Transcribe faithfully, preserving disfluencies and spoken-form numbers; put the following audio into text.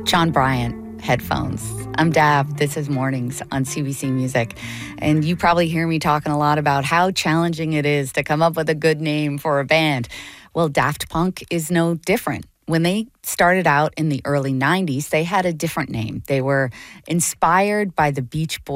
John Bryant, Headphones. I'm Dav. This is Mornings on C B C Music. And you probably hear me talking a lot about how challenging it is to come up with a good name for a band. Well, Daft Punk is no different. When they started out in the early nineties, they had a different name. They were inspired by the Beach Boys.